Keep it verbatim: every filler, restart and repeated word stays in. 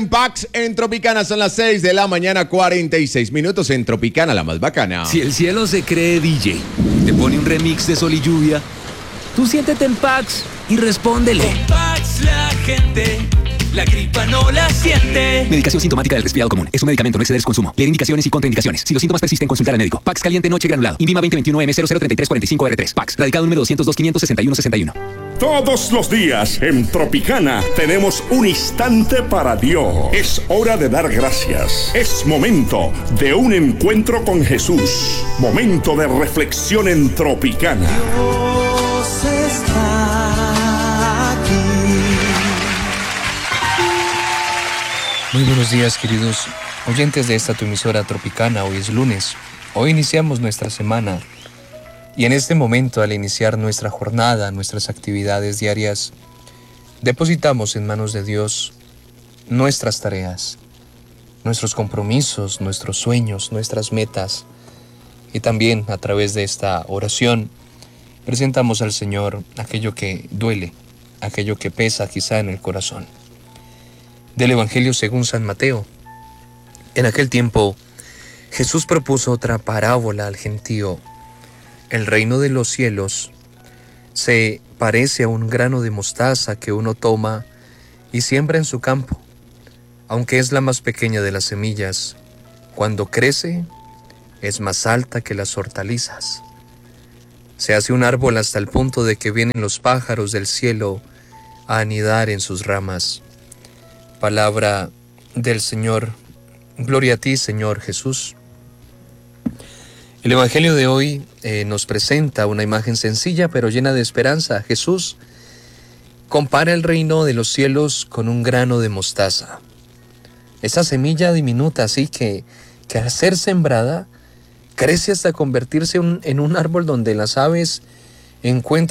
Pax en Tropicana, son las seis de la mañana, cuarenta y seis minutos en Tropicana, la más bacana. Si el cielo se cree D J, te pone un remix de Sol y Lluvia, tú siéntete en Pax y respóndele. Con Pax la gente, la gripa no la siente. Medicación sintomática del resfriado común. Es un medicamento, no exceder su consumo. Leer indicaciones y contraindicaciones. Si los síntomas persisten, consultar al médico. Pax caliente noche granulado. Invima veinte veintiuno M cero cero treinta y tres cuarenta y cinco R tres. Pax. Radicado número doscientos dos quinientos sesenta y uno sesenta y uno. Todos los días en Tropicana tenemos un instante para Dios. Es hora de dar gracias. Es momento de un encuentro con Jesús. Momento de reflexión en Tropicana. Dios está aquí. Muy buenos días, queridos oyentes de esta tu emisora Tropicana. Hoy es lunes. Hoy iniciamos nuestra semana. Y en este momento, al iniciar nuestra jornada, nuestras actividades diarias, depositamos en manos de Dios nuestras tareas, nuestros compromisos, nuestros sueños, nuestras metas. Y también a través de esta oración presentamos al Señor aquello que duele, aquello que pesa quizá en el corazón. Del Evangelio según San Mateo. En aquel tiempo, Jesús propuso otra parábola al gentío. El reino de los cielos se parece a un grano de mostaza que uno toma y siembra en su campo. Aunque es la más pequeña de las semillas, cuando crece es más alta que las hortalizas. Se hace un árbol hasta el punto de que vienen los pájaros del cielo a anidar en sus ramas. Palabra del Señor. Gloria a ti, Señor Jesús. El Evangelio de hoy eh, nos presenta una imagen sencilla pero llena de esperanza. Jesús compara el reino de los cielos con un grano de mostaza. Esa semilla diminuta así que, que al ser sembrada crece hasta convertirse un, en un árbol donde las aves encuentran